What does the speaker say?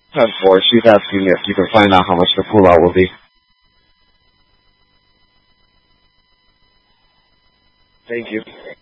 10-4. She's asking if you can find out how much the pullout will be. Thank you.